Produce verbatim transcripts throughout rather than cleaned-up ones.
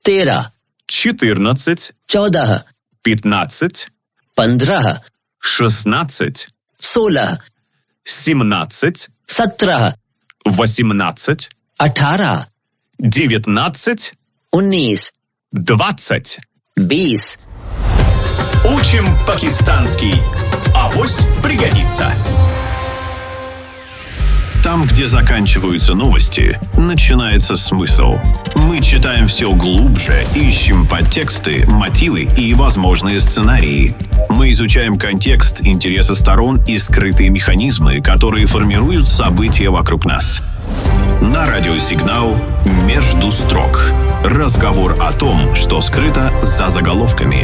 तेरह, четырнадцать, चौदह, пятнадцать, पंद्रह, шестнадцать, सोलह, семнадцать, सत्रह, восемнадцать, अठारह, девятнадцать, उन्नीस, двадцать. बीस. Учим пакистанский. Авось пригодится. Там, где заканчиваются новости, начинается смысл. Мы читаем все глубже, ищем подтексты, мотивы и возможные сценарии. Мы изучаем контекст, интересы сторон и скрытые механизмы, которые формируют события вокруг нас. На радио Сигнал «Между строк». Разговор о том, что скрыто за заголовками.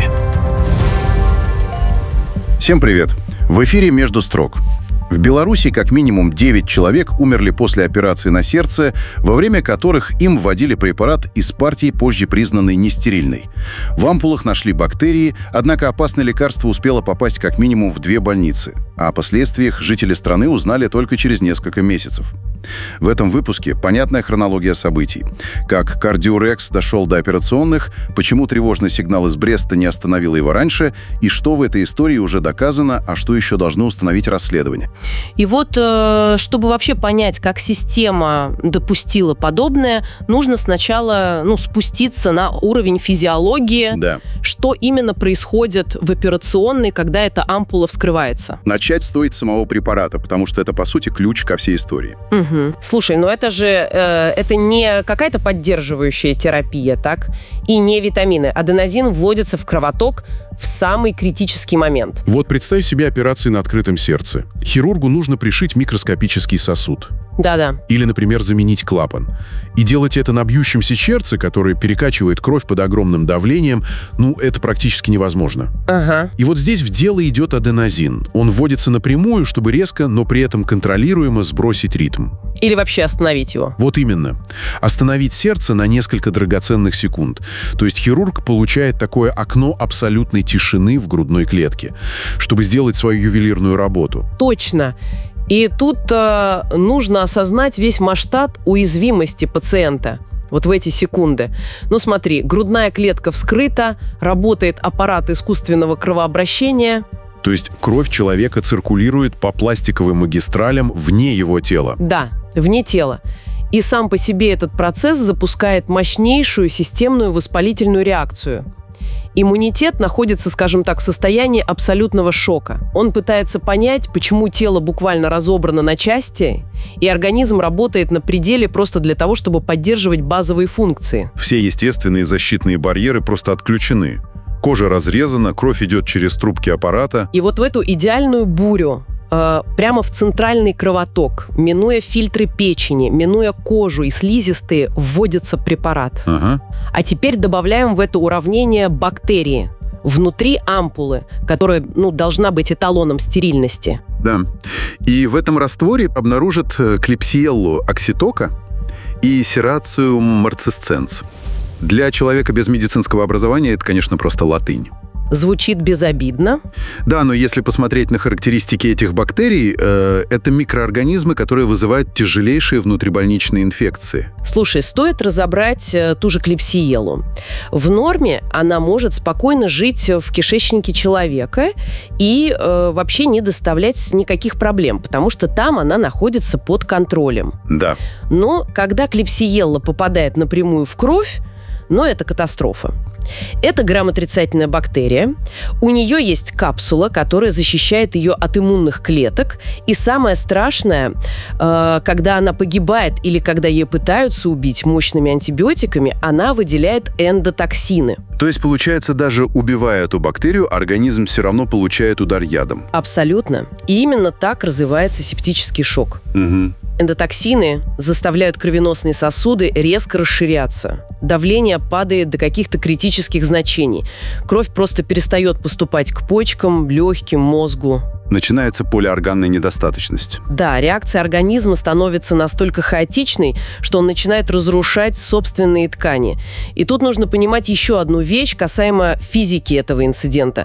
Всем привет! В эфире «Между строк». В Беларуси как минимум девять человек умерли после операции на сердце, во время которых им вводили препарат из партии, позже признанной нестерильной. В ампулах нашли бактерии, однако опасное лекарство успело попасть как минимум в две больницы. А о последствиях жители страны узнали только через несколько месяцев. В этом выпуске понятная хронология событий. Как Кардиорекс дошел до операционных, почему тревожный сигнал из Бреста не остановил его раньше, и что в этой истории уже доказано, а что еще должно установить расследование. И вот, чтобы вообще понять, как система допустила подобное, нужно сначала ну, спуститься на уровень физиологии, Да. что именно происходит в операционной, когда эта ампула вскрывается. Начать стоит с самого препарата, потому что это, по сути, ключ ко всей истории. Угу. Слушай, ну это же э, это не какая-то поддерживающая терапия, так? И не витамины. Аденозин вводится в кровоток в самый критический момент. Вот представь себе операции на открытом сердце. Хирургу нужно пришить микроскопический сосуд. Да-да. Или, например, заменить клапан. И делать это на бьющемся сердце, которое перекачивает кровь под огромным давлением, ну, это практически невозможно. Ага. И вот здесь в дело идет аденозин. Он вводится напрямую, чтобы резко, но при этом контролируемо сбросить ритм. Или вообще остановить его. Вот именно. Остановить сердце на несколько драгоценных секунд. То есть хирург получает такое окно абсолютной тишины в грудной клетке, чтобы сделать свою ювелирную работу. Точно. И тут э, нужно осознать весь масштаб уязвимости пациента. Вот в эти секунды. Ну смотри, грудная клетка вскрыта, работает аппарат искусственного кровообращения. То есть кровь человека циркулирует по пластиковым магистралям вне его тела. Да, вне тела. И сам по себе этот процесс запускает мощнейшую системную воспалительную реакцию. Иммунитет находится, скажем так, в состоянии абсолютного шока. Он пытается понять, почему тело буквально разобрано на части, и организм работает на пределе просто для того, чтобы поддерживать базовые функции. Все естественные защитные барьеры просто отключены. Кожа разрезана, кровь идет через трубки аппарата. И вот в эту идеальную бурю, э, прямо в центральный кровоток, минуя фильтры печени, минуя кожу и слизистые, вводится препарат. Ага. А теперь добавляем в это уравнение бактерии внутри ампулы, которая ну, должна быть эталоном стерильности. Да. И в этом растворе обнаружат клепсиеллу окситока и серациум марцисценс. Для человека без медицинского образования это, конечно, просто латынь. Звучит безобидно. Да, но если посмотреть на характеристики этих бактерий, э, это микроорганизмы, которые вызывают тяжелейшие внутрибольничные инфекции. Слушай, стоит разобрать э, ту же клепсиеллу. В норме она может спокойно жить в кишечнике человека и э, вообще не доставлять никаких проблем, потому что там она находится под контролем. Да. Но когда клепсиелла попадает напрямую в кровь, но это катастрофа. Это грамотрицательная бактерия. У нее есть капсула, которая защищает ее от иммунных клеток. И самое страшное, э, когда она погибает или когда ее пытаются убить мощными антибиотиками, она выделяет эндотоксины. То есть, получается, даже убивая эту бактерию, организм все равно получает удар ядом. Абсолютно. И именно так развивается септический шок. Угу. Эндотоксины заставляют кровеносные сосуды резко расширяться. Давление падает до каких-то критических значений. Кровь просто перестает поступать к почкам, легким, мозгу. Начинается полиорганная недостаточность. Да, реакция организма становится настолько хаотичной, что он начинает разрушать собственные ткани. И тут нужно понимать еще одну вещь касаемо физики этого инцидента.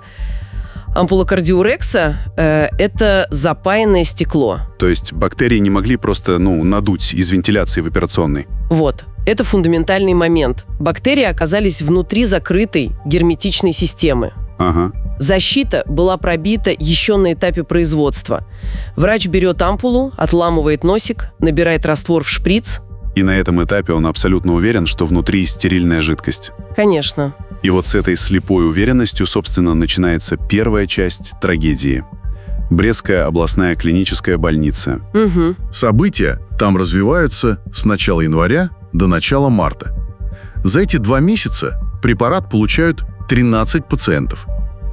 Ампула кардиорекса э, – это запаянное стекло. То есть бактерии не могли просто ну, надуть из вентиляции в операционной? Вот. Это фундаментальный момент. Бактерии оказались внутри закрытой герметичной системы. Ага. Защита была пробита еще на этапе производства. Врач берет ампулу, отламывает носик, набирает раствор в шприц. И на этом этапе он абсолютно уверен, что внутри стерильная жидкость. Конечно. И вот с этой слепой уверенностью, собственно, начинается первая часть трагедии. Брестская областная клиническая больница. Угу. События там развиваются с начала января до начала марта. За эти два месяца препарат получают тринадцать пациентов.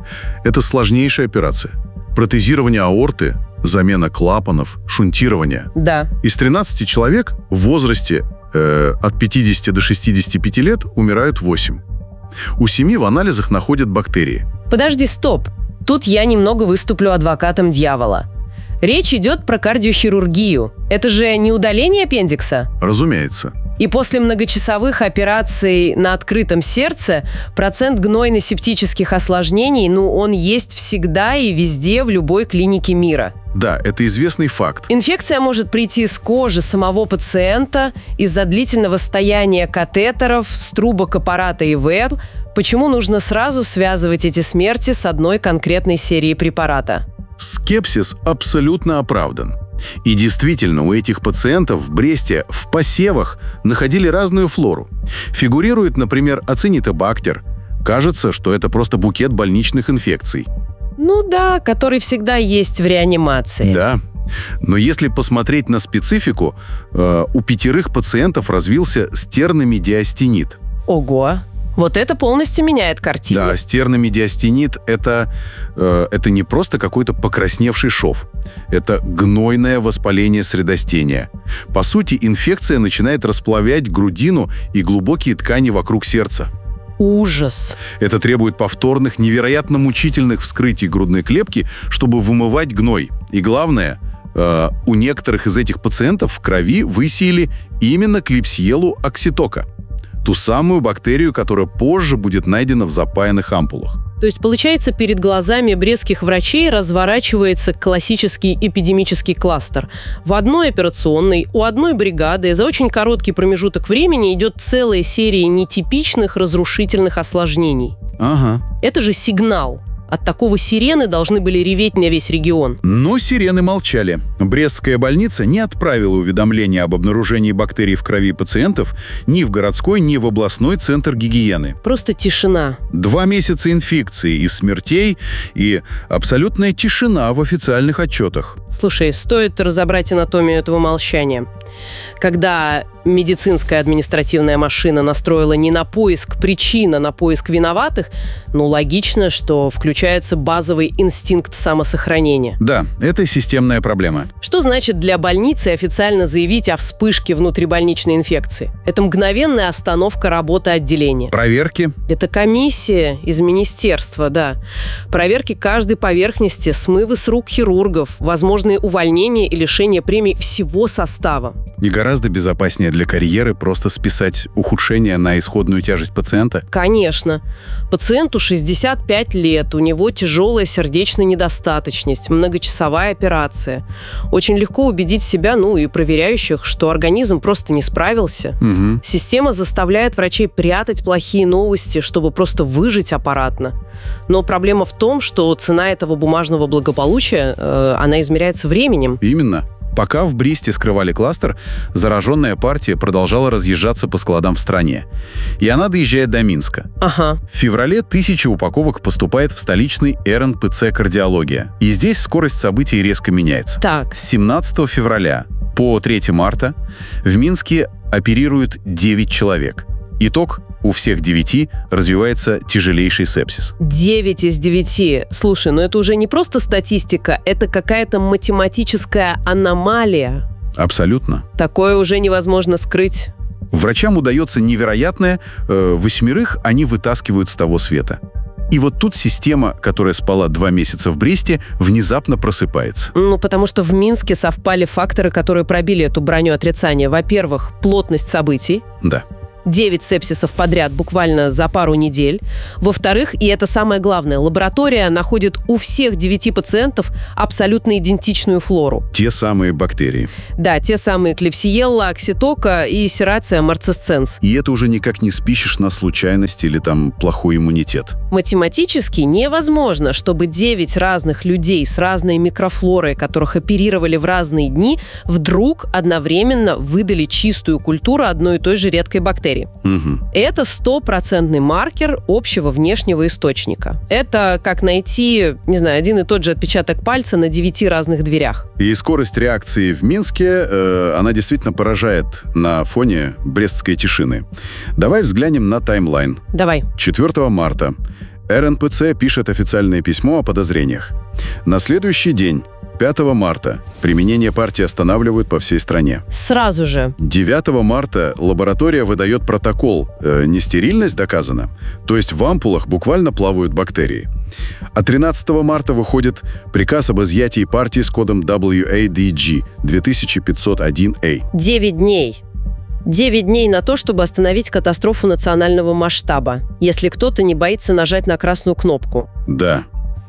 Это сложнейшая операция. Протезирование аорты, замена клапанов, шунтирование. Да. Из тринадцати человек в возрасте э, от пятидесяти до шестидесяти пяти лет умирают восемь. У семи в анализах находят бактерии. Подожди, стоп. Тут я немного выступлю адвокатом дьявола. Речь идет про кардиохирургию. Это же не удаление аппендикса? Разумеется. И после многочасовых операций на открытом сердце процент гнойно-септических осложнений, ну, он есть всегда и везде, в любой клинике мира. Да, это известный факт. Инфекция может прийти с кожи самого пациента из-за длительного стояния катетеров с трубок аппарата и ИВЛ. Почему нужно сразу связывать эти смерти с одной конкретной серией препарата? Скепсис абсолютно оправдан. И действительно, у этих пациентов в Бресте в посевах находили разную флору. Фигурирует, например, ацинитобактер. Кажется, что это просто букет больничных инфекций. Ну да, который всегда есть в реанимации. Да. Но если посмотреть на специфику, э, у пятерых пациентов развился стерномедиастенит. Ого! Вот это полностью меняет картину. Да, стерномедиастенит – это, э, это не просто какой-то покрасневший шов. Это гнойное воспаление средостения. По сути, инфекция начинает расплавлять грудину и глубокие ткани вокруг сердца. Ужас. Это требует повторных, невероятно мучительных вскрытий грудной клетки, чтобы вымывать гной. И главное, э, у некоторых из этих пациентов в крови высеяли именно клепсиеллу окситока. Ту самую бактерию, которая позже будет найдена в запаянных ампулах. То есть, получается, перед глазами брестских врачей разворачивается классический эпидемический кластер. В одной операционной, у одной бригады за очень короткий промежуток времени идет целая серия нетипичных разрушительных осложнений. Ага. Это же сигнал. От такого сирены должны были реветь на весь регион. Но сирены молчали. Брестская больница не отправила уведомления об обнаружении бактерий в крови пациентов ни в городской, ни в областной центр гигиены. Просто тишина. Два месяца инфекции и смертей, и абсолютная тишина в официальных отчетах. Слушай, стоит разобрать анатомию этого молчания. Когда медицинская административная машина настроила не на поиск причин, а на поиск виноватых, ну, логично, что включается базовый инстинкт самосохранения. Да, это системная проблема. Что значит для больницы официально заявить о вспышке внутрибольничной инфекции? Это мгновенная остановка работы отделения. Проверки? Это комиссия из министерства, да. Проверки каждой поверхности, смывы с рук хирургов, возможные увольнения и лишение премий всего состава. И гораздо безопаснее для карьеры просто списать ухудшение на исходную тяжесть пациента? Конечно. Пациенту шестьдесят пять лет, у него тяжелая сердечная недостаточность, многочасовая операция. Очень легко убедить себя, ну и проверяющих, что организм просто не справился. Угу. Система заставляет врачей прятать плохие новости, чтобы просто выжить аппаратно. Но проблема в том, что цена этого бумажного благополучия, э, она измеряется временем. Именно. Пока в Бресте скрывали кластер, зараженная партия продолжала разъезжаться по складам в стране. И она доезжает до Минска. Ага. В феврале тысяча упаковок поступает в столичный эр эн пэ цэ «Кардиология». И здесь скорость событий резко меняется. Так. С семнадцатого февраля по третьего марта в Минске оперируют девять человек. Итог: у всех девяти развивается тяжелейший сепсис. девять из девяти. Слушай, ну это уже не просто статистика, это какая-то математическая аномалия. Абсолютно. Такое уже невозможно скрыть. Врачам удается невероятное. Э, восьмерых они вытаскивают с того света. И вот тут система, которая спала два месяца в Бресте, внезапно просыпается. Ну, потому что в Минске совпали факторы, которые пробили эту броню отрицания. Во-первых, плотность событий. Да. девять сепсисов подряд буквально за пару недель. Во-вторых, и это самое главное, лаборатория находит у всех девяти пациентов абсолютно идентичную флору. Те самые бактерии. Да, те самые клепсиелла, окситока и серация марцисценс. И это уже никак не спишешь на случайность или там плохой иммунитет. Математически невозможно, чтобы девять разных людей с разной микрофлорой, которых оперировали в разные дни, вдруг одновременно выдали чистую культуру одной и той же редкой бактерии. Угу. Это стопроцентный маркер общего внешнего источника. Это как найти, не знаю, один и тот же отпечаток пальца на девяти разных дверях. И скорость реакции в Минске, э, она действительно поражает на фоне брестской тишины. Давай взглянем на таймлайн. Давай. четвёртого марта эр эн пэ цэ пишет официальное письмо о подозрениях. На следующий день, пятого марта, применение партии останавливают по всей стране. Сразу же. девятого марта лаборатория выдает протокол. Э, нестерильность доказана. То есть в ампулах буквально плавают бактерии. А тринадцатого марта выходит приказ об изъятии партии с кодом дабл ю эй ди джи две тысячи пятьсот один эй. Девять дней. Девять дней на то, чтобы остановить катастрофу национального масштаба, если кто-то не боится нажать на красную кнопку. Да.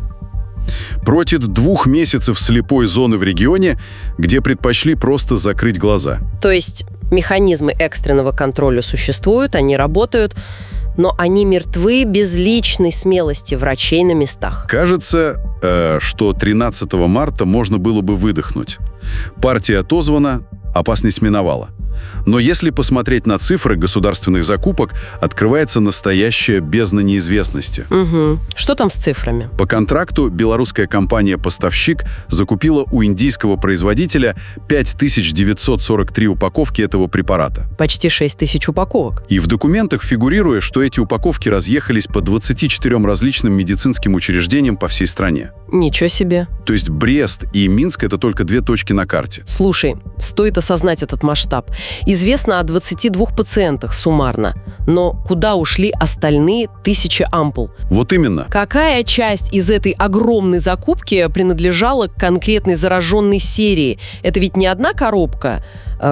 Против двух месяцев слепой зоны в регионе, где предпочли просто закрыть глаза. То есть механизмы экстренного контроля существуют, они работают, но они мертвы без личной смелости врачей на местах. Кажется, э, что тринадцатого марта можно было бы выдохнуть. Партия отозвана, опасность миновала. Но если посмотреть на цифры государственных закупок, открывается настоящая бездна неизвестности. Угу. Что там с цифрами? По контракту белорусская компания-поставщик закупила у индийского производителя пять тысяч девятьсот сорок три упаковки этого препарата. Почти шесть тысяч упаковок. И в документах фигурирует, что эти упаковки разъехались по двадцати четырем различным медицинским учреждениям по всей стране. Ничего себе. То есть Брест и Минск — это только две точки на карте. Слушай, стоит осознать этот масштаб. Известно о двадцати двух пациентах суммарно, но куда ушли остальные тысячи ампул? Вот именно. Какая часть из этой огромной закупки принадлежала к конкретной зараженной серии? Это ведь не одна коробка.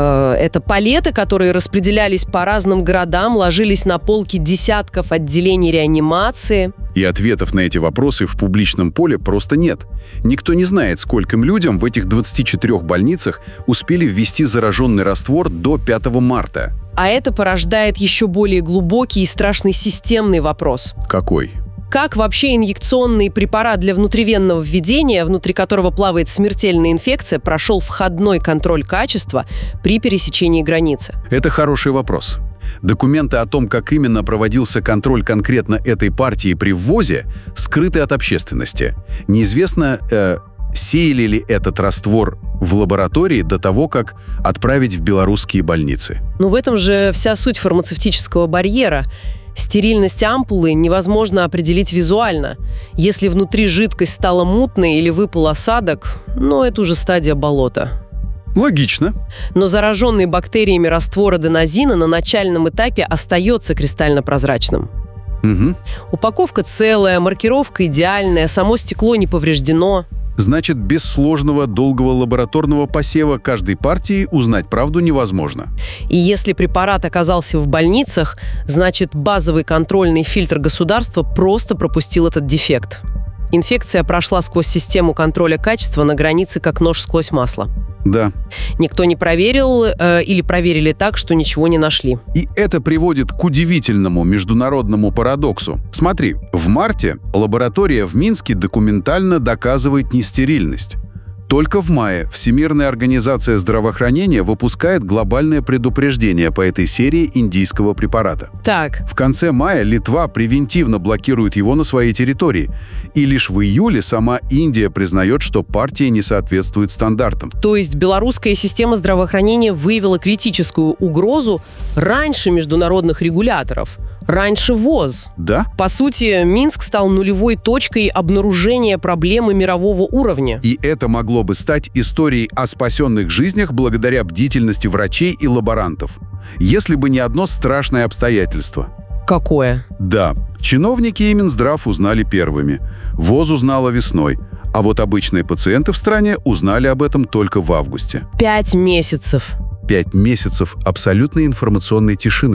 Это палеты, которые распределялись по разным городам, ложились на полки десятков отделений реанимации. И ответов на эти вопросы в публичном поле просто нет. Никто не знает, скольким людям в этих двадцати четырёх больницах успели ввести зараженный раствор до пятого марта. А это порождает еще более глубокий и страшный системный вопрос. Какой? Как вообще инъекционный препарат для внутривенного введения, внутри которого плавает смертельная инфекция, прошел входной контроль качества при пересечении границы? Это хороший вопрос. Документы о том, как именно проводился контроль конкретно этой партии при ввозе, скрыты от общественности. Неизвестно, э, сеяли ли этот раствор в лаборатории до того, как отправить в белорусские больницы. Но в этом же вся суть фармацевтического барьера. Стерильность ампулы невозможно определить визуально. Если внутри жидкость стала мутной или выпал осадок, ну, это уже стадия болота. Логично. Но зараженный бактериями раствор аденозина на начальном этапе остается кристально прозрачным. Угу. Упаковка целая, маркировка идеальная, само стекло не повреждено. Значит, без сложного долгого лабораторного посева каждой партии узнать правду невозможно. И если препарат оказался в больницах, значит, базовый контрольный фильтр государства просто пропустил этот дефект. Инфекция прошла сквозь систему контроля качества на границе, как нож сквозь масло. Да. Никто не проверил э, или проверили так, что ничего не нашли. И это приводит к удивительному международному парадоксу. Смотри, в марте лаборатория в Минске документально доказывает нестерильность. Только в мае Всемирная организация здравоохранения выпускает глобальное предупреждение по этой серии индийского препарата. Так. В конце мая Литва превентивно блокирует его на своей территории. И лишь в июле сама Индия признает, что партия не соответствует стандартам. То есть белорусская система здравоохранения выявила критическую угрозу раньше международных регуляторов, раньше ВОЗ. Да? По сути, Минск стал нулевой точкой обнаружения проблемы мирового уровня. И это могло бы стать историей о спасенных жизнях благодаря бдительности врачей и лаборантов. Если бы не одно страшное обстоятельство. Какое? Да, чиновники и Минздрав узнали первыми. ВОЗ узнала весной. А вот обычные пациенты в стране узнали об этом только в августе. Пять месяцев. Пять месяцев абсолютной информационной тишины.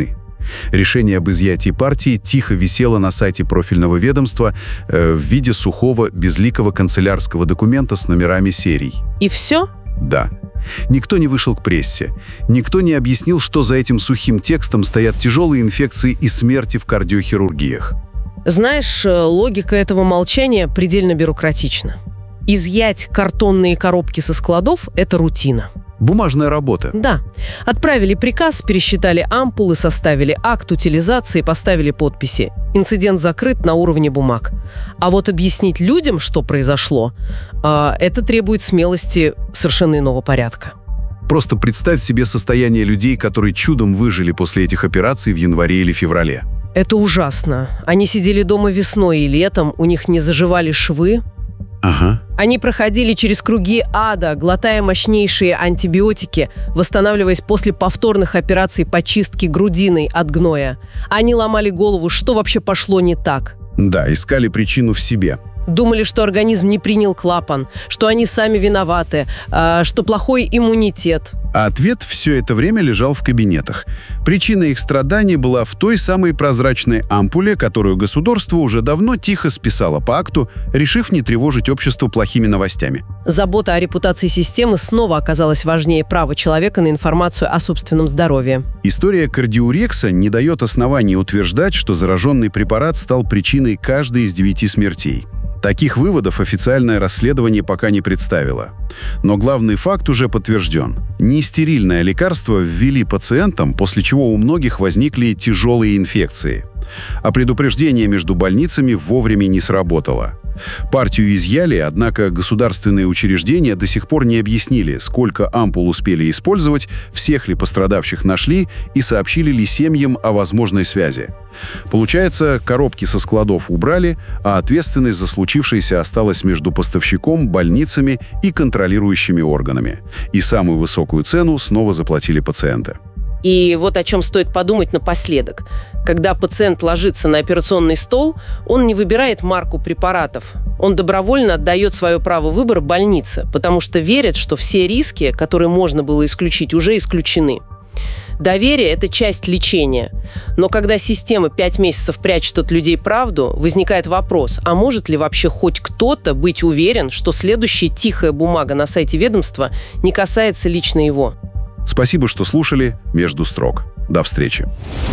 Решение об изъятии партии тихо висело на сайте профильного ведомства э, в виде сухого, безликого канцелярского документа с номерами серий. И все? Да. Никто не вышел к прессе. Никто не объяснил, что за этим сухим текстом стоят тяжелые инфекции и смерти в кардиохирургиях. Знаешь, логика этого молчания предельно бюрократична. Изъять картонные коробки со складов – это рутина. Бумажная работа. Да. Отправили приказ, пересчитали ампулы, составили акт утилизации, поставили подписи. Инцидент закрыт на уровне бумаг. А вот объяснить людям, что произошло, это требует смелости совершенно иного порядка. Просто представь себе состояние людей, которые чудом выжили после этих операций в январе или феврале. Это ужасно. Они сидели дома весной и летом, у них не заживали швы. Ага. Они проходили через круги ада, глотая мощнейшие антибиотики, восстанавливаясь после повторных операций по чистке грудиной от гноя. Они ломали голову, что вообще пошло не так. Да, искали причину в себе. Думали, что организм не принял клапан, что они сами виноваты, что плохой иммунитет. А ответ все это время лежал в кабинетах. Причина их страданий была в той самой прозрачной ампуле, которую государство уже давно тихо списало по акту, решив не тревожить общество плохими новостями. Забота о репутации системы снова оказалась важнее права человека на информацию о собственном здоровье. История кардиурекса не дает оснований утверждать, что зараженный препарат стал причиной каждой из девяти смертей. Таких выводов официальное расследование пока не представило. Но главный факт уже подтвержден. Нестерильное лекарство ввели пациентам, после чего у многих возникли тяжелые инфекции. А предупреждение между больницами вовремя не сработало. Партию изъяли, однако государственные учреждения до сих пор не объяснили, сколько ампул успели использовать, всех ли пострадавших нашли и сообщили ли семьям о возможной связи. Получается, коробки со складов убрали, а ответственность за случившееся осталась между поставщиком, больницами и контролирующими органами. И самую высокую цену снова заплатили пациенты. И вот о чем стоит подумать напоследок. Когда пациент ложится на операционный стол, он не выбирает марку препаратов. Он добровольно отдает свое право выбора больнице, потому что верит, что все риски, которые можно было исключить, уже исключены. Доверие – это часть лечения. Но когда система пять месяцев прячет от людей правду, возникает вопрос, а может ли вообще хоть кто-то быть уверен, что следующая тихая бумага на сайте ведомства не касается лично его? Спасибо, что слушали «Между строк». До встречи.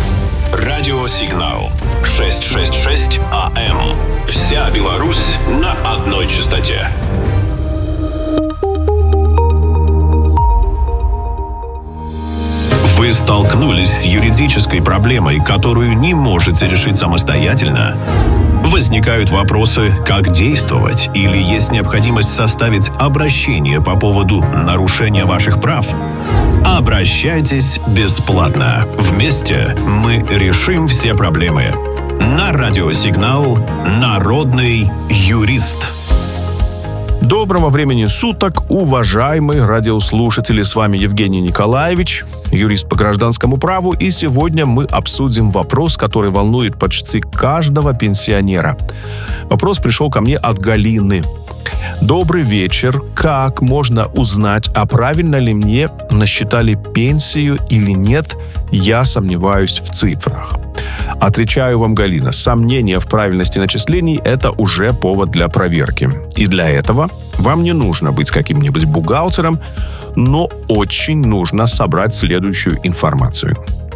Радиосигнал шестьсот шестьдесят шесть АМ. Вся Беларусь на одной частоте. Вы столкнулись с юридической проблемой, которую не можете решить самостоятельно? Возникают вопросы, как действовать, или есть необходимость составить обращение по поводу нарушения ваших прав? Обращайтесь бесплатно. Вместе мы решим все проблемы. На радиосигнал «Народный юрист». Доброго времени суток, уважаемые радиослушатели. С вами Евгений Николаевич, юрист по гражданскому праву, и сегодня мы обсудим вопрос, который волнует почти каждого пенсионера. Вопрос пришел ко мне от Галины. Добрый вечер. Как можно узнать, а правильно ли мне насчитали пенсию или нет? Я сомневаюсь в цифрах. Отвечаю вам, Галина, сомнение в правильности начислений – это уже повод для проверки. И для этого вам не нужно быть каким-нибудь бухгалтером, но очень нужно собрать следующую информацию.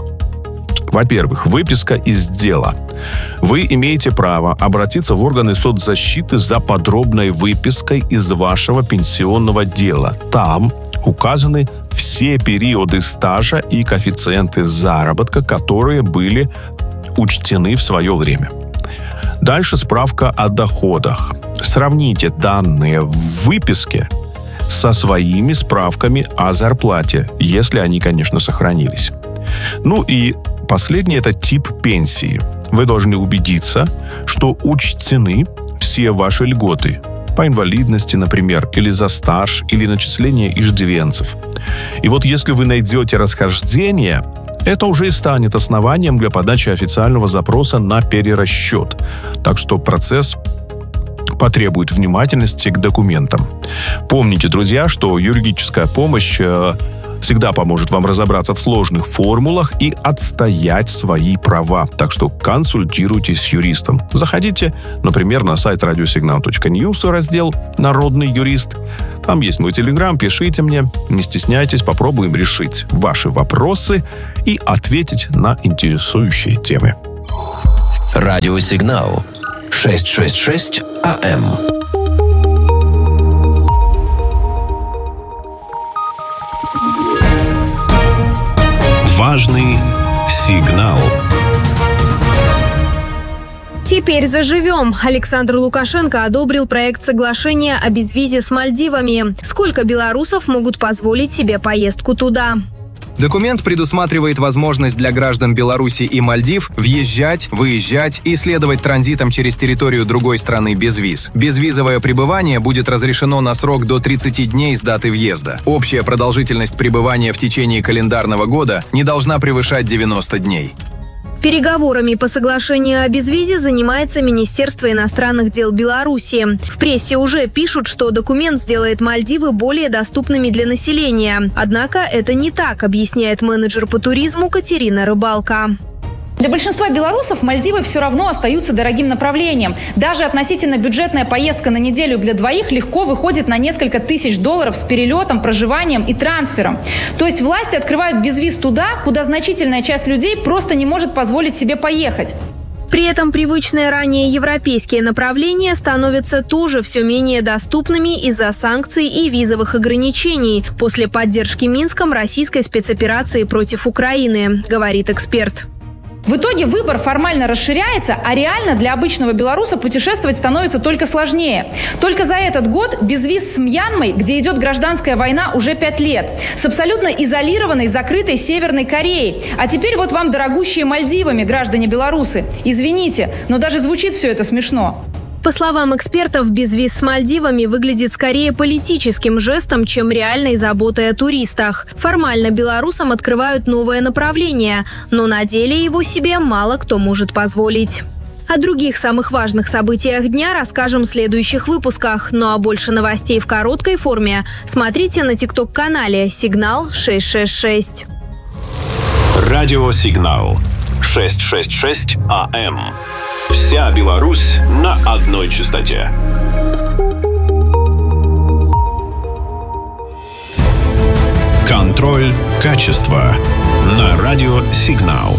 Во-первых, выписка из дела. Вы имеете право обратиться в органы соцзащиты за подробной выпиской из вашего пенсионного дела. Там указаны все периоды стажа и коэффициенты заработка, которые были учтены в свое время. Дальше справка о доходах. Сравните данные в выписке со своими справками о зарплате, если они, конечно, сохранились. Ну и последнее – это тип пенсии. Вы должны убедиться, что учтены все ваши льготы по инвалидности, например, или за стаж, или начисление иждивенцев. И вот если вы найдете расхождение, это уже и станет основанием для подачи официального запроса на перерасчет. Так что процесс потребует внимательности к документам. Помните, друзья, что юридическая помощь всегда поможет вам разобраться в сложных формулах и отстоять свои права. Так что консультируйтесь с юристом. Заходите, например, на сайт радиосигнал точка ньюс, раздел «Народный юрист». Там есть мой телеграм, пишите мне, не стесняйтесь, попробуем решить ваши вопросы и ответить на интересующие темы. Радиосигнал шестьсот шестьдесят шесть АМ. Важный сигнал. Теперь заживем. Александр Лукашенко одобрил проект соглашения о безвизе с Мальдивами. Сколько белорусов могут позволить себе поездку туда? Документ предусматривает возможность для граждан Беларуси и Мальдив въезжать, выезжать и следовать транзитом через территорию другой страны без виз. Безвизовое пребывание будет разрешено на срок до тридцати дней с даты въезда. Общая продолжительность пребывания в течение календарного года не должна превышать девяносто дней. Переговорами по соглашению о безвизе занимается Министерство иностранных дел Беларуси. В прессе уже пишут, что документ сделает Мальдивы более доступными для населения. Однако это не так, объясняет менеджер по туризму Катерина Рыбалка. Для большинства белорусов Мальдивы все равно остаются дорогим направлением. Даже относительно бюджетная поездка на неделю для двоих легко выходит на несколько тысяч долларов с перелетом, проживанием и трансфером. То есть власти открывают безвиз туда, куда значительная часть людей просто не может позволить себе поехать. При этом привычные ранее европейские направления становятся тоже все менее доступными из-за санкций и визовых ограничений после поддержки Минском российской спецоперации против Украины, говорит эксперт. В итоге выбор формально расширяется, а реально для обычного белоруса путешествовать становится только сложнее. Только за этот год безвиз с Мьянмой, где идет гражданская война уже пять лет, с абсолютно изолированной, закрытой Северной Кореей. А теперь вот вам дорогущие Мальдивами, граждане белорусы. Извините, но даже звучит все это смешно. По словам экспертов, безвиз с Мальдивами выглядит скорее политическим жестом, чем реальной заботой о туристах. Формально белорусам открывают новое направление, но на деле его себе мало кто может позволить. О других самых важных событиях дня расскажем в следующих выпусках. Ну а больше новостей в короткой форме смотрите на тикток-канале «Сигнал шестьсот шестьдесят шесть». Радиосигнал шестьсот шестьдесят шесть АМ. Вся Беларусь на одной частоте. Контроль качества на радиосигнал.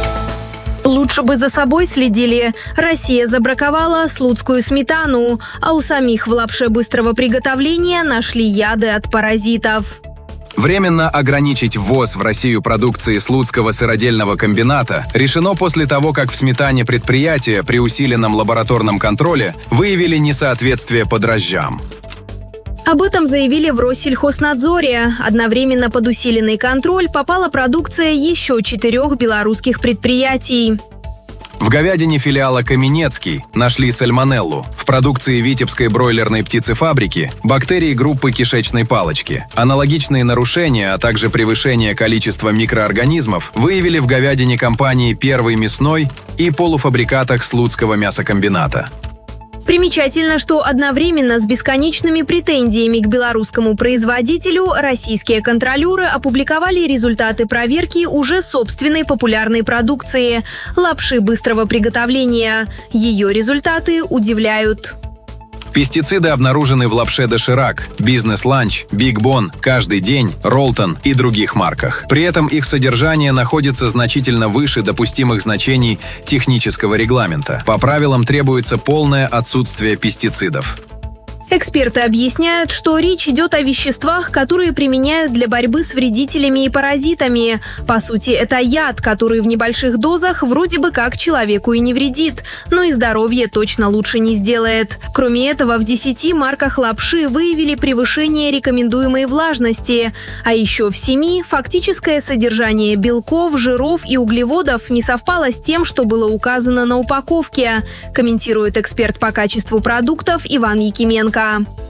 Лучше бы за собой следили. Россия забраковала слуцкую сметану, а у самих в лапше быстрого приготовления нашли яды от паразитов. Временно ограничить ввоз в Россию продукции Слуцкого сыродельного комбината решено после того, как в сметане предприятия при усиленном лабораторном контроле выявили несоответствие по дрожжам. Об этом заявили в Россельхознадзоре. Одновременно под усиленный контроль попала продукция еще четырех белорусских предприятий. В говядине филиала «Каменецкий» нашли сальмонеллу. В продукции Витебской бройлерной птицефабрики – бактерии группы кишечной палочки. Аналогичные нарушения, а также превышение количества микроорганизмов выявили в говядине компании «Первый мясной» и полуфабрикатах Слуцкого мясокомбината. Примечательно, что одновременно с бесконечными претензиями к белорусскому производителю российские контролеры опубликовали результаты проверки уже собственной популярной продукции – лапши быстрого приготовления. Ее результаты удивляют. Пестициды обнаружены в лапше «Доширак», «Бизнес-ланч», «Биг Бон», «Каждый день», «Ролтон» и других марках. При этом их содержание находится значительно выше допустимых значений технического регламента. По правилам требуется полное отсутствие пестицидов. Эксперты объясняют, что речь идет о веществах, которые применяют для борьбы с вредителями и паразитами. По сути, это яд, который в небольших дозах вроде бы как человеку и не вредит, но и здоровье точно лучше не сделает. Кроме этого, в десяти марках лапши выявили превышение рекомендуемой влажности. А еще в семи фактическое содержание белков, жиров и углеводов не совпало с тем, что было указано на упаковке, комментирует эксперт по качеству продуктов Иван Якименко.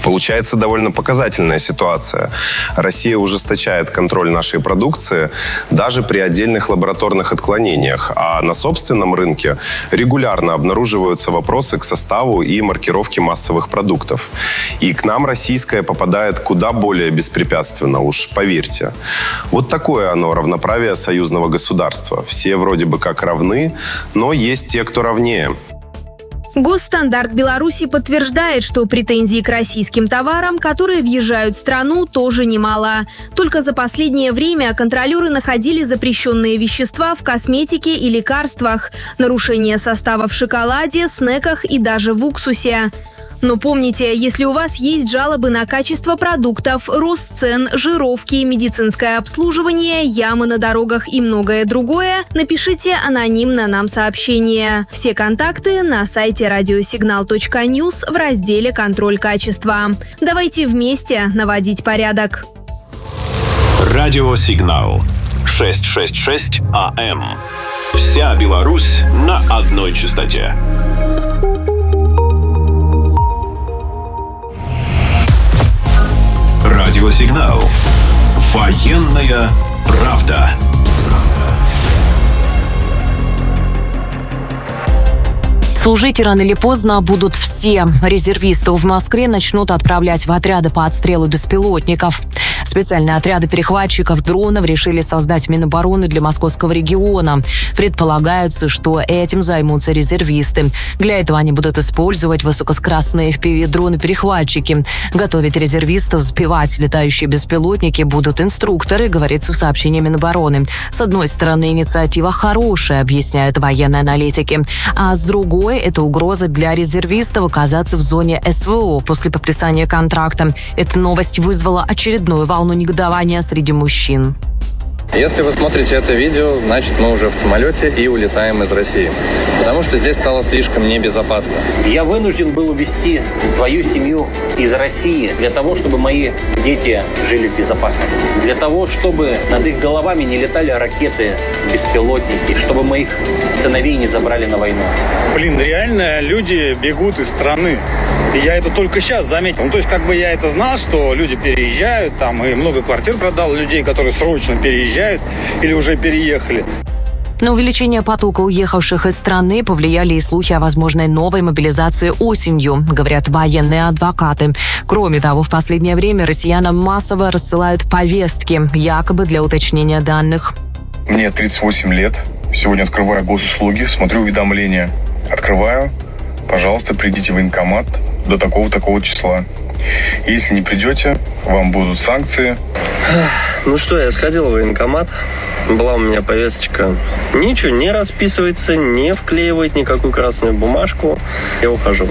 Получается довольно показательная ситуация. Россия ужесточает контроль нашей продукции даже при отдельных лабораторных отклонениях, а на собственном рынке регулярно обнаруживаются вопросы к составу и маркировке массовых продуктов. И к нам российское попадает куда более беспрепятственно, уж поверьте. Вот такое оно равноправие союзного государства. Все вроде бы как равны, но есть те, кто равнее. Госстандарт Беларуси подтверждает, что претензий к российским товарам, которые въезжают в страну, тоже немало. Только за последнее время контролеры находили запрещенные вещества в косметике и лекарствах, нарушение состава в шоколаде, снеках и даже в уксусе. Но помните, если у вас есть жалобы на качество продуктов, рост цен, жировки, медицинское обслуживание, ямы на дорогах и многое другое, напишите анонимно нам сообщение. Все контакты на сайте радиосигнал точка ньюс в разделе «Контроль качества». Давайте вместе наводить порядок. Радиосигнал шестьсот шестьдесят шесть АМ. Вся Беларусь на одной частоте. Радиосигнал. Военная правда. Служить рано или поздно будут все. Резервистов в Москве начнут отправлять в отряды по отстрелу беспилотников. Специальные отряды перехватчиков дронов решили создать Минобороны для московского региона. Предполагается, что этим займутся резервисты. Для этого они будут использовать высокоскоростные эф пи ви-дроны-перехватчики. Готовить резервистов сбивать летающие беспилотники будут инструкторы, говорится в сообщении Минобороны. С одной стороны, инициатива хорошая, объясняют военные аналитики. А с другой, это угроза для резервистов оказаться в зоне эс вэ о после подписания контракта. Эта новость вызвала очередную волну волну негодования среди мужчин. Если вы смотрите это видео, значит, мы уже в самолете и улетаем из России. Потому что здесь стало слишком небезопасно. Я вынужден был увезти свою семью из России для того, чтобы мои дети жили в безопасности. Для того, чтобы над их головами не летали ракеты, беспилотники, чтобы моих сыновей не забрали на войну. Блин, реально люди бегут из страны. И я это только сейчас заметил. Ну, то есть, как бы я это знал, что люди переезжают, там, и много квартир продал людей, которые срочно переезжают или уже переехали. На увеличение потока уехавших из страны повлияли и слухи о возможной новой мобилизации осенью, говорят военные адвокаты. Кроме того, в последнее время россиянам массово рассылают повестки, якобы для уточнения данных. Мне тридцать восемь лет. Сегодня открываю госуслуги, смотрю уведомления. Открываю. Пожалуйста, придите в военкомат до такого-такого числа. Если не придете, вам будут санкции. Ну что, я сходил в военкомат. Была у меня повесточка. Ничего не расписывается, не вклеивает никакую красную бумажку. Я ухожу.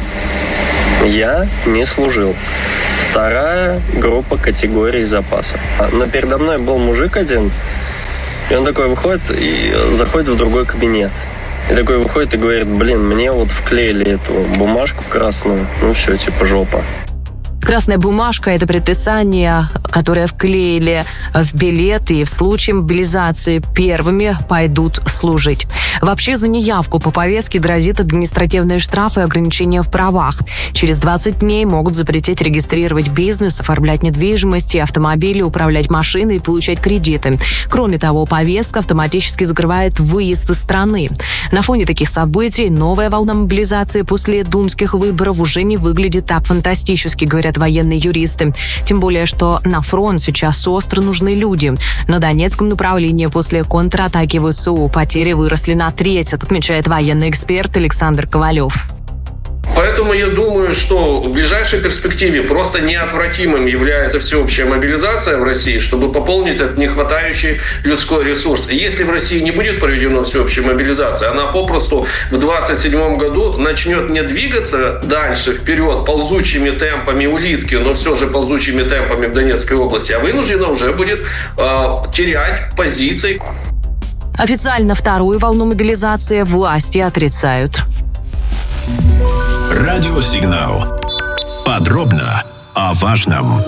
Я не служил. Вторая группа категорий запаса. Но передо мной был мужик один. И он такой выходит и заходит в другой кабинет. И такой выходит и говорит: блин, мне вот вклеили эту бумажку красную. Ну все, типа жопа. Красная бумажка – это предписание, которое вклеили в билеты и в случае мобилизации первыми пойдут служить. Вообще за неявку по повестке грозит административные штрафы и ограничения в правах. Через двадцать дней могут запретить регистрировать бизнес, оформлять недвижимость и автомобили, управлять машиной и получать кредиты. Кроме того, повестка автоматически закрывает выезд из страны. На фоне таких событий новая волна мобилизации после думских выборов уже не выглядит так фантастически, говорят военные юристы. Тем более, что на фронт сейчас остро нужны люди. На Донецком направлении после контратаки вэ эс у потери выросли на треть, отмечает военный эксперт Александр Ковалев. Поэтому я думаю, что в ближайшей перспективе просто неотвратимым является всеобщая мобилизация в России, чтобы пополнить этот нехватающий людской ресурс. Если в России не будет проведена всеобщая мобилизация, она попросту в двадцать седьмом году начнет не двигаться дальше, вперед, ползучими темпами улитки, но все же ползучими темпами в Донецкой области, а вынуждена уже будет э, терять позиции. Официально вторую волну мобилизации власти отрицают. Радиосигнал. Подробно о важном.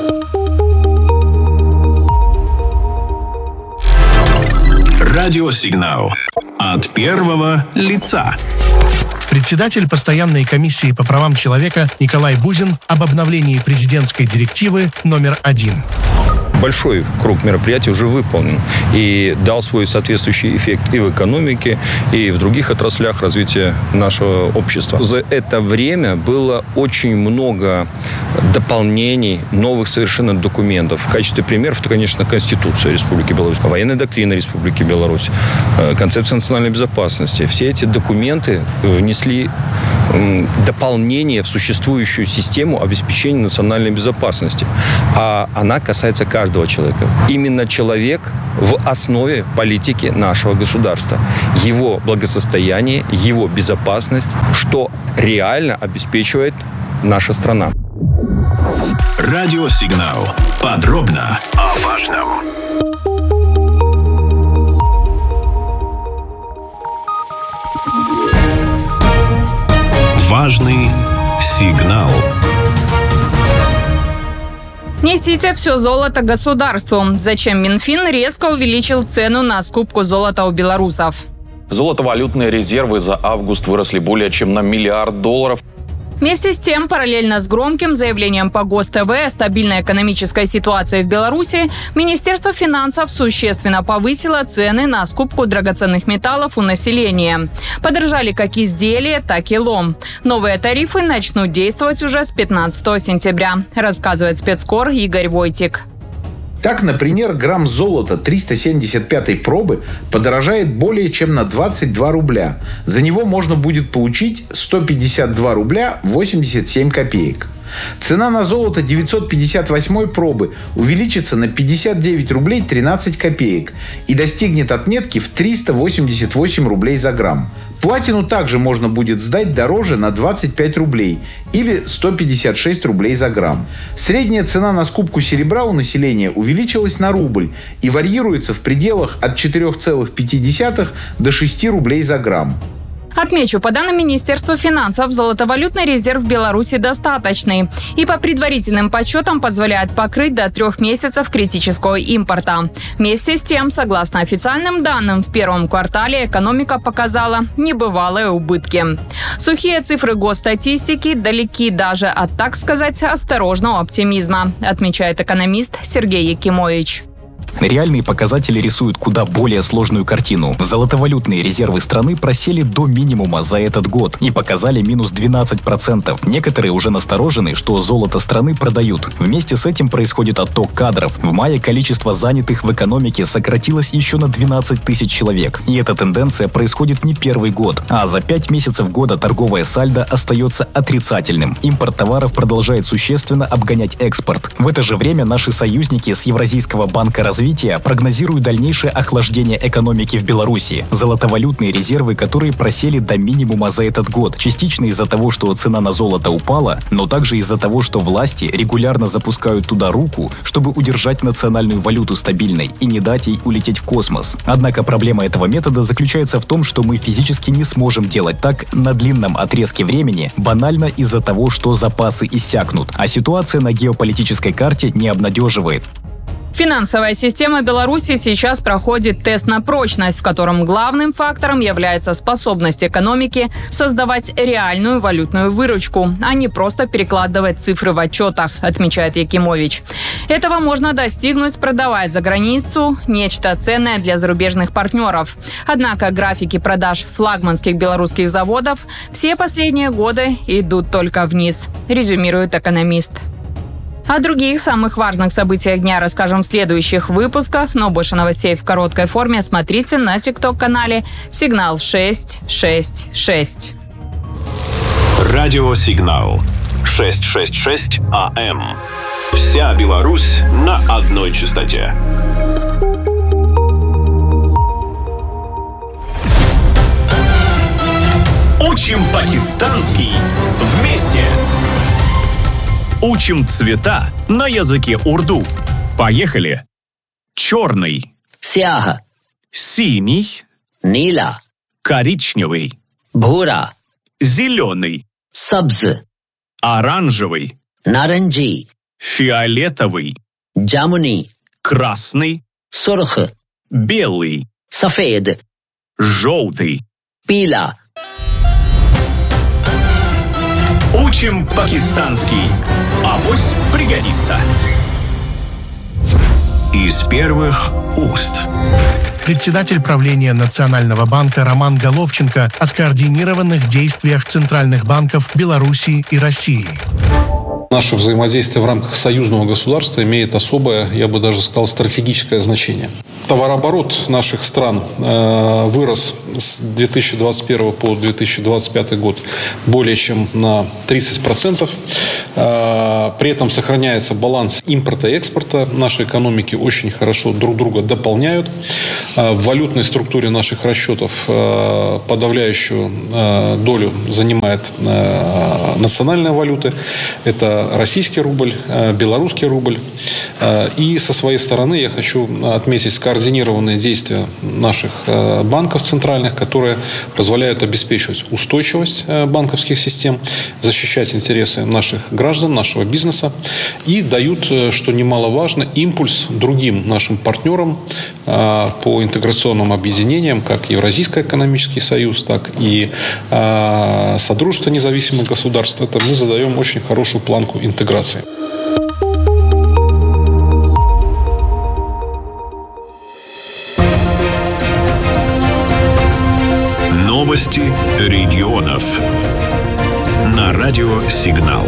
Радиосигнал. От первого лица. Председатель постоянной комиссии по правам человека Николай Бузин об обновлении президентской директивы номер один. Большой круг мероприятий уже выполнен и дал свой соответствующий эффект и в экономике, и в других отраслях развития нашего общества. За это время было очень много дополнений, новых совершенно документов. В качестве примеров, это, конечно, Конституция Республики Беларусь, военная доктрина Республики Беларусь, концепция национальной безопасности. Все эти документы внесли дополнение в существующую систему обеспечения национальной безопасности. А она касается каждого человека. Именно человек в основе политики нашего государства. Его благосостояние, его безопасность, что реально обеспечивает наша страна. Радиосигнал. Подробно о важном. Важный сигнал. Несите все золото государству. Зачем Минфин резко увеличил цену на скупку золота у белорусов? Золотовалютные резервы за август выросли более чем на миллиард долларов. Вместе с тем, параллельно с громким заявлением по ГосТВ о стабильной экономической ситуации в Беларуси, Министерство финансов существенно повысило цены на скупку драгоценных металлов у населения. Подорожали как изделия, так и лом. Новые тарифы начнут действовать уже с пятнадцатого сентября, рассказывает спецкор Игорь Войтик. Так, например, грамм золота триста семьдесят пятой пробы подорожает более чем на двадцать два рубля. За него можно будет получить сто пятьдесят два рубля восемьдесят семь копеек. Цена на золото девятьсот пятьдесят восьмой пробы увеличится на пятьдесят девять рублей тринадцать копеек и достигнет отметки в триста восемьдесят восемь рублей за грамм. Платину также можно будет сдать дороже на двадцать пять рублей или сто пятьдесят шесть рублей за грамм. Средняя цена на скупку серебра у населения увеличилась на рубль и варьируется в пределах от четырех целых пяти десятых до шести рублей за грамм. Отмечу, по данным Министерства финансов, золотовалютный резерв в Беларуси достаточный и по предварительным подсчетам позволяет покрыть до трех месяцев критического импорта. Вместе с тем, согласно официальным данным, в первом квартале экономика показала небывалые убытки. Сухие цифры госстатистики далеки даже от, так сказать, осторожного оптимизма, отмечает экономист Сергей Якимович. Реальные показатели рисуют куда более сложную картину. Золотовалютные резервы страны просели до минимума за этот год и показали минус двенадцать процентов. Некоторые уже насторожены, что золото страны продают. Вместе с этим происходит отток кадров. В мае количество занятых в экономике сократилось еще на двенадцать тысяч человек. И эта тенденция происходит не первый год. А за пять месяцев года торговое сальдо остается отрицательным. Импорт товаров продолжает существенно обгонять экспорт. В это же время наши союзники с Евразийского банка развития прогнозируют дальнейшее охлаждение экономики в Беларуси. Золотовалютные резервы, которые просели до минимума за этот год, частично из-за того, что цена на золото упала, но также из-за того, что власти регулярно запускают туда руку, чтобы удержать национальную валюту стабильной и не дать ей улететь в космос. Однако проблема этого метода заключается в том, что мы физически не сможем делать так на длинном отрезке времени, банально из-за того, что запасы иссякнут, а ситуация на геополитической карте не обнадеживает. Финансовая система Беларуси сейчас проходит тест на прочность, в котором главным фактором является способность экономики создавать реальную валютную выручку, а не просто перекладывать цифры в отчетах, отмечает Якимович. Этого можно достигнуть, продавая за границу нечто ценное для зарубежных партнеров. Однако графики продаж флагманских белорусских заводов все последние годы идут только вниз, резюмирует экономист. О других самых важных событиях дня расскажем в следующих выпусках, но больше новостей в короткой форме смотрите на тикток-канале «Сигнал шесть шесть шесть». Радиосигнал шестьсот шестьдесят шесть АМ. Вся Беларусь на одной частоте. Учим пакистанский вместе. Учим цвета на языке урду. Поехали. Черный. Сяха. Синий. Нила. Коричневый. Бхура. Зеленый. Сабз. Оранжевый. Наранджи. Фиолетовый. Джамуни. Красный. Сурх. Белый. Сафед. Желтый. Пила. Учим пакистанский. Авось пригодится. Из первых уст. Председатель правления Национального банка Роман Головченко о скоординированных действиях центральных банков Беларуси и России. Наше взаимодействие в рамках союзного государства имеет особое, я бы даже сказал, стратегическое значение. Товарооборот наших стран э, вырос с две тысячи двадцать первого по две тысячи двадцать пятый год более чем на тридцать процентов. Э, при этом сохраняется баланс импорта и экспорта. Наши экономики очень хорошо друг друга дополняют. Э, в валютной структуре наших расчетов э, подавляющую э, долю занимает э, национальная валюта. Это российский рубль, белорусский рубль. И со своей стороны я хочу отметить скоординированные действия наших банков центральных, которые позволяют обеспечивать устойчивость банковских систем, защищать интересы наших граждан, нашего бизнеса и дают, что немаловажно, импульс другим нашим партнерам по интеграционным объединениям, как Евразийский экономический союз, так и Содружество независимых государств. Это мы задаем очень хорошую планку интеграции. Новости регионов на радио «Сигнал».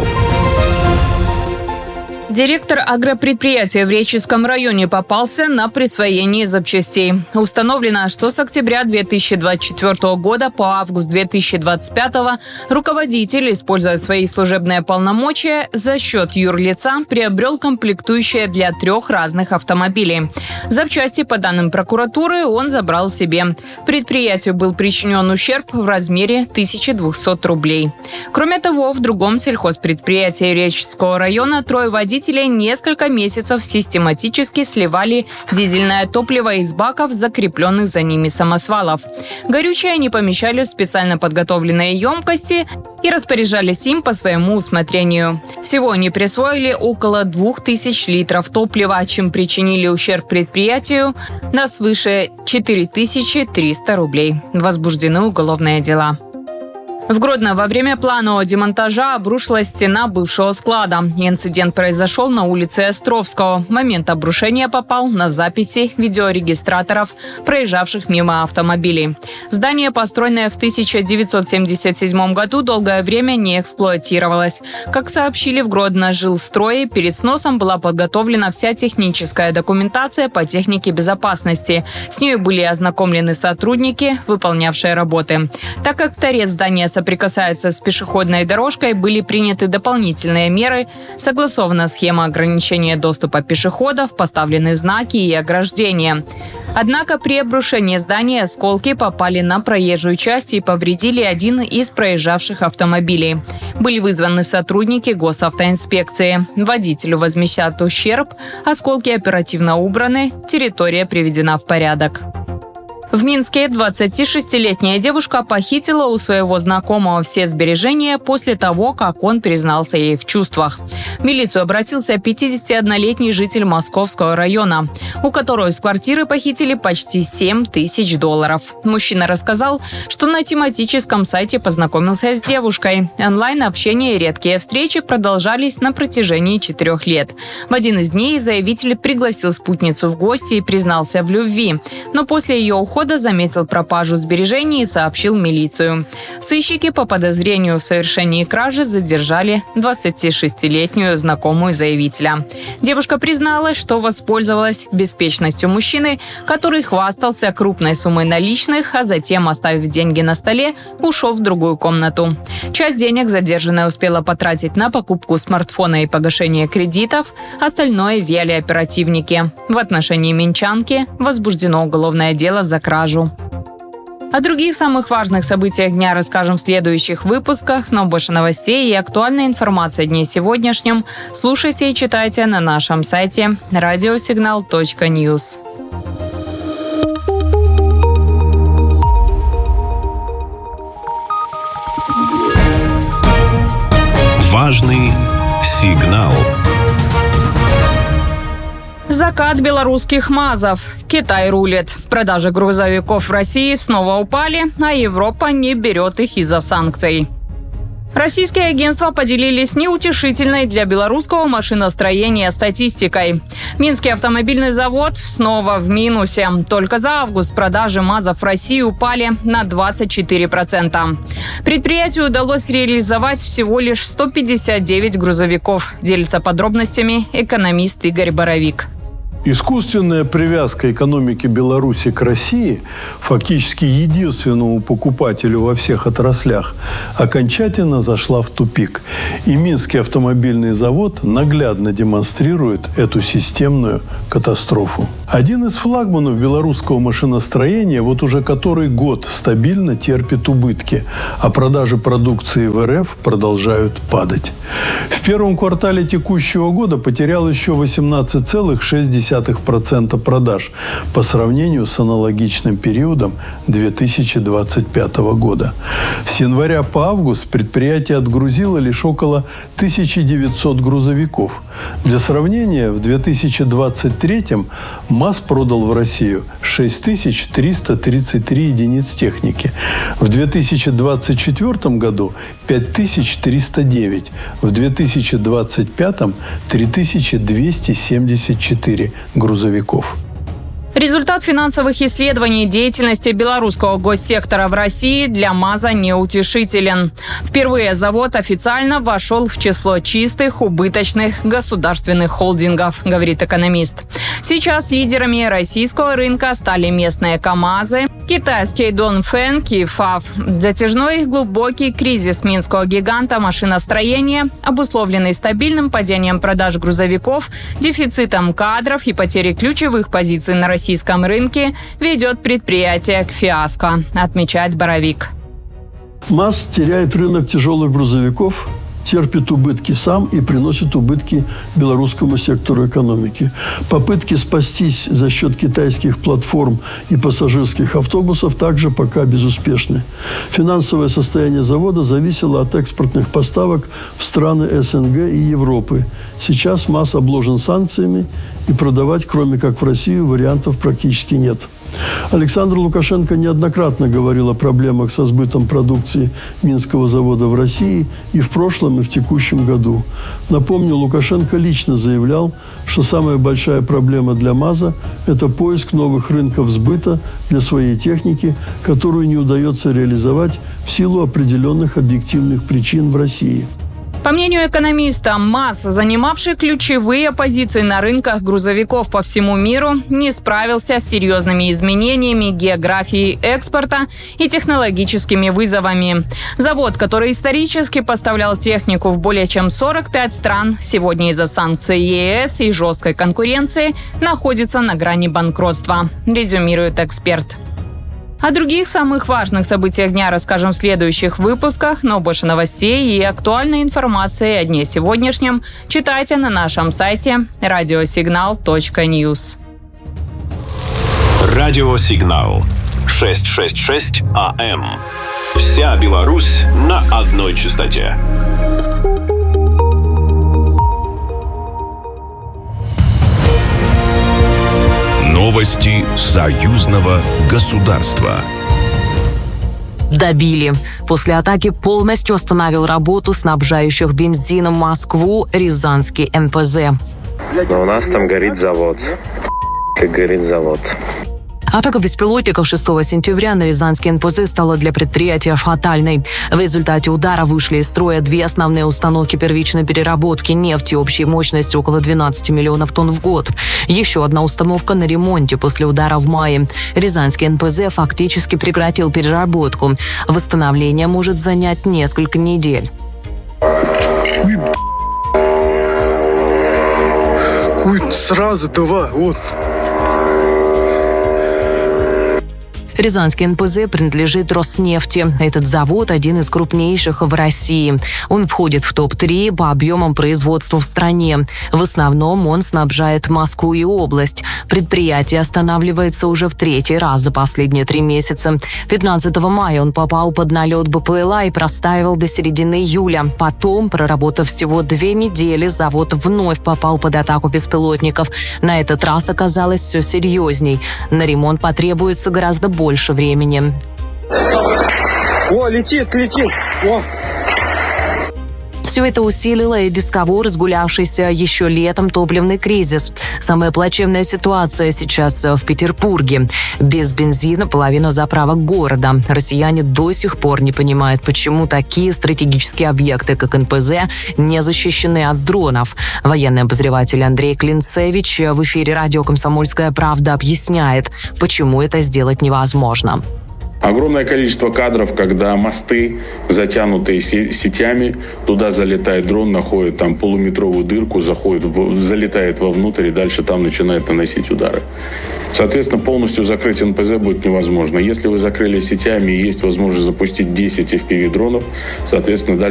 Директор агропредприятия в Реческом районе попался на присвоение запчастей. Установлено, что с октября две тысячи двадцать четвёртого года по август две тысячи двадцать пятого руководитель, используя свои служебные полномочия, за счет юрлица приобрел комплектующие для трех разных автомобилей. Запчасти, по данным прокуратуры, он забрал себе. Предприятию был причинен ущерб в размере тысяча двести рублей. Кроме того, в другом сельхозпредприятии Реческого района трое водителей несколько месяцев систематически сливали дизельное топливо из баков, закрепленных за ними самосвалов. Горючее они помещали в специально подготовленные емкости и распоряжались им по своему усмотрению. Всего они присвоили около двух тысяч литров топлива, чем причинили ущерб предприятию на свыше четыре тысячи триста рублей. Возбуждены уголовные дела. В Гродно во время планового демонтажа обрушилась стена бывшего склада. Инцидент произошел на улице Островского. Момент обрушения попал на записи видеорегистраторов, проезжавших мимо автомобилей. Здание, построенное в тысяча девятьсот семьдесят седьмом году, долгое время не эксплуатировалось. Как сообщили в Гродно-Жилстрое, перед сносом была подготовлена вся техническая документация по технике безопасности. С ней были ознакомлены сотрудники, выполнявшие работы. Так как торец здания соприкасается с пешеходной дорожкой, были приняты дополнительные меры, согласована схема ограничения доступа пешеходов, поставлены знаки и ограждения. Однако при обрушении здания осколки попали на проезжую часть и повредили один из проезжавших автомобилей. Были вызваны сотрудники госавтоинспекции. Водителю возмещат ущерб, осколки оперативно убраны, территория приведена в порядок. В Минске двадцатишестилетняя девушка похитила у своего знакомого все сбережения после того, как он признался ей в чувствах. В милицию обратился пятидесятиоднолетний житель Московского района, у которого из квартиры похитили почти семь тысяч долларов. Мужчина рассказал, что на тематическом сайте познакомился с девушкой. Онлайн-общение и редкие встречи продолжались на протяжении четырех лет. В один из дней заявитель пригласил спутницу в гости и признался в любви, но после ее ухода заметил пропажу сбережений и сообщил милицию. Сыщики по подозрению в совершении кражи задержали двадцатишестилетнюю знакомую заявителя. Девушка призналась, что воспользовалась беспечностью мужчины, который хвастался крупной суммой наличных, а затем, оставив деньги на столе, ушел в другую комнату. Часть денег задержанная успела потратить на покупку смартфона и погашение кредитов, остальное изъяли оперативники. В отношении минчанки возбуждено уголовное дело за кражу. О других самых важных событиях дня расскажем в следующих выпусках, но больше новостей и актуальной информации о дне сегодняшнем слушайте и читайте на нашем сайте радиосигнал точка ньюс. Важный сигнал. Закат белорусских МАЗов. Китай рулит. Продажи грузовиков в России снова упали, а Европа не берет их из-за санкций. Российские агентства поделились неутешительной для белорусского машиностроения статистикой. Минский автомобильный завод снова в минусе. Только за август продажи МАЗов в России упали на двадцать четыре процента. Предприятию удалось реализовать всего лишь сто пятьдесят девять грузовиков. Делится подробностями экономист Игорь Боровик. Искусственная привязка экономики Беларуси к России, фактически единственному покупателю во всех отраслях, окончательно зашла в тупик. И Минский автомобильный завод наглядно демонстрирует эту системную катастрофу. Один из флагманов белорусского машиностроения вот уже который год стабильно терпит убытки, а продажи продукции в эр эф продолжают падать. В первом квартале текущего года потерял еще восемнадцать целых шесть десятых процента продаж по сравнению с аналогичным периодом две тысячи двадцать пятого года. С января по август предприятие отгрузило лишь около тысяча девятьсот грузовиков. Для сравнения, в две тысячи двадцать третьем МАЗ продал в Россию шесть тысяч триста тридцать три единиц техники. В две тысячи двадцать четвёртом году пять тысяч триста девять. В две тысячи двадцать пятом три тысячи двести семьдесят четыре грузовиков. Результат финансовых исследований деятельности белорусского госсектора в России для МАЗа неутешителен. Впервые завод официально вошел в число чистых, убыточных государственных холдингов, говорит экономист. Сейчас лидерами российского рынка стали местные КАМАЗы, китайский Донфэн, Кифав. Затяжной глубокий кризис минского гиганта машиностроения, обусловленный стабильным падением продаж грузовиков, дефицитом кадров и потерей ключевых позиций на российском рынке, ведет предприятие к фиаско, отмечает Боровик. МАЗ теряет рынок тяжелых грузовиков, терпит убытки сам и приносит убытки белорусскому сектору экономики. Попытки спастись за счет китайских платформ и пассажирских автобусов также пока безуспешны. Финансовое состояние завода зависело от экспортных поставок в страны эс эн гэ и Европы. Сейчас МАЗ обложен санкциями, и продавать, кроме как в Россию, вариантов практически нет. Александр Лукашенко неоднократно говорил о проблемах со сбытом продукции Минского завода в России и в прошлом, и в текущем году. Напомню, Лукашенко лично заявлял, что самая большая проблема для МАЗа – это поиск новых рынков сбыта для своей техники, которую не удается реализовать в силу определенных объективных причин в России. По мнению экономиста, МАЗ, занимавший ключевые позиции на рынках грузовиков по всему миру, не справился с серьезными изменениями географии экспорта и технологическими вызовами. Завод, который исторически поставлял технику в более чем сорок пять стран, сегодня из-за санкций е эс и жесткой конкуренции находится на грани банкротства, резюмирует эксперт. О других самых важных событиях дня расскажем в следующих выпусках, но больше новостей и актуальной информации о дне сегодняшнем читайте на нашем сайте радиосигнал точка ньюс. Радиосигнал шестьсот шестьдесят шесть а эм. Вся Беларусь на одной частоте. Новости союзного государства. Добили. После атаки полностью остановил работу снабжающих бензином Москву Рязанский эн пэ зэ. Но у нас там горит завод. Как горит завод. Атака беспилотников шестого сентября на Рязанский эн пэ зэ стала для предприятия фатальной. В результате удара вышли из строя две основные установки первичной переработки нефти общей мощностью около двенадцати миллионов тонн в год. Еще одна установка на ремонте после удара в мае. Рязанский эн пэ зэ фактически прекратил переработку. Восстановление может занять несколько недель. Ой, Ой сразу два, вот. Рязанский эн пэ зэ принадлежит Роснефти. Этот завод – один из крупнейших в России. Он входит в топ три по объемам производства в стране. В основном он снабжает Москву и область. Предприятие останавливается уже в третий раз за последние три месяца. пятнадцатого мая он попал под налет бэ пэ эл а и простаивал до середины июля. Потом, проработав всего две недели, завод вновь попал под атаку беспилотников. На этот раз оказалось все серьезней. На ремонт потребуется гораздо больше. больше времени. О, летит, летит. О. Все это усилило и без того разгулявшийся еще летом топливный кризис. Самая плачевная ситуация сейчас в Петербурге. Без бензина половина заправок города. Россияне до сих пор не понимают, почему такие стратегические объекты, как эн пэ зэ, не защищены от дронов. Военный обозреватель Андрей Клинцевич в эфире радио «Комсомольская правда» объясняет, почему это сделать невозможно. Огромное количество кадров, когда мосты, затянутые сетями, туда залетает дрон, находит там полуметровую дырку, заходит, залетает вовнутрь и дальше там начинает наносить удары. Соответственно, полностью закрыть эн пэ зэ будет невозможно. Если вы закрыли сетями и есть возможность запустить десять эф пи ви-дронов, соответственно, дальше